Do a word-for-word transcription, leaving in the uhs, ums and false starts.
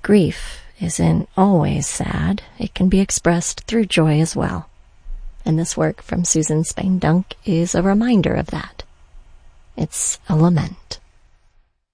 grief isn't always sad. It can be expressed through joy as well. And this work from Susan Spain Dunk is a reminder of that. It's a lament.